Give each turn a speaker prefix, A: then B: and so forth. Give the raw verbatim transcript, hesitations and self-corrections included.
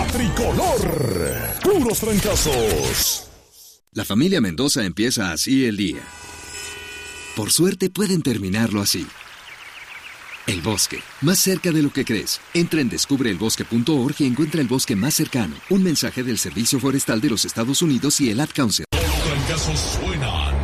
A: La Tricolor. Puros trancazos.
B: La familia Mendoza empieza así el día. Por suerte pueden terminarlo así. El bosque, más cerca de lo que crees. Entra en descubre el bosque punto org y encuentra el bosque más cercano. Un mensaje del Servicio Forestal de los Estados Unidos y el Ad Council.
A: Los trancazos suenan